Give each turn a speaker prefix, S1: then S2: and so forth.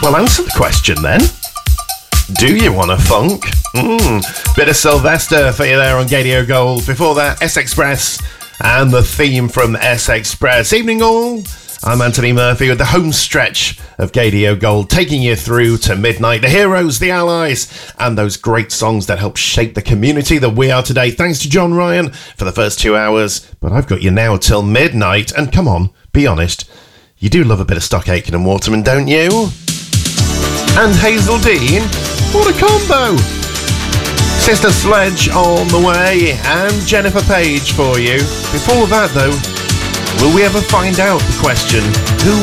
S1: Well, answer the question then. Do you want a funk? Bit of Sylvester for you there on Gadio Gold. Before that, S-Express and the theme from S-Express. Evening all. I'm Anthony Murphy with the home stretch of Gadio Gold, taking you through to midnight. The heroes, the allies, and those great songs that help shape the community that we are today. Thanks to John Ryan for the first 2 hours. But I've got you now till midnight. And come on, be honest. You do love a bit of Stock Aitken and Waterman, don't you? And Hazel Dean. What a combo! Sister Sledge on the way, and Jennifer Page for you. Before that, though, will we ever find out the question, who